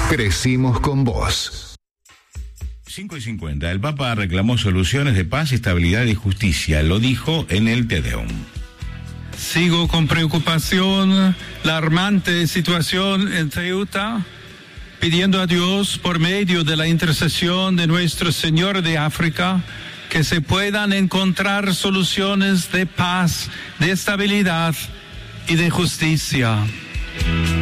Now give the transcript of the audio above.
Crecimos con vos. 5:50. El Papa reclamó soluciones de paz, estabilidad y justicia. Lo dijo en el Te Deum. Sigo con preocupación la alarmante situación en Ceuta, pidiendo a Dios, por medio de la intercesión de Nuestro Señor de África, que se puedan encontrar soluciones de paz, de estabilidad y de justicia.